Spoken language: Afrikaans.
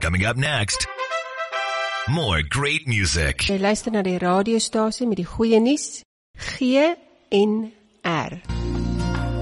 Coming up next, more great music. Jy luister na die radiostasie met die goeie nuus, GNR.